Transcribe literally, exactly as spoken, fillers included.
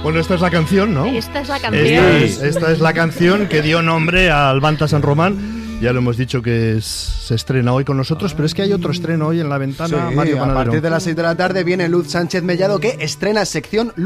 Bueno, esta es la canción, ¿no? Esta es la canción. Esta es, esta es la canción que dio nombre al Banta San Román. Ya lo hemos dicho que es, se estrena hoy con nosotros, pero es que hay otro estreno hoy en La Ventana, Sí, Mario a Panadero. partir de las seis de la tarde viene Luz Sánchez Mellado, que estrena sección